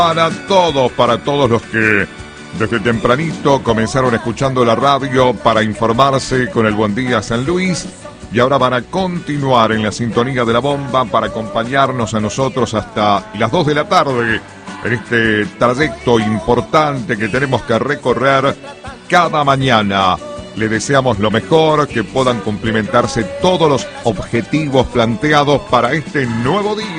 Para todos los que desde tempranito comenzaron escuchando la radio para informarse con el Buen Día San Luis y ahora van a continuar en la sintonía de la bomba para acompañarnos a nosotros hasta las 2 de la tarde en este trayecto importante que tenemos que recorrer cada mañana. Le deseamos lo mejor, que puedan cumplimentarse todos los objetivos planteados para este nuevo día.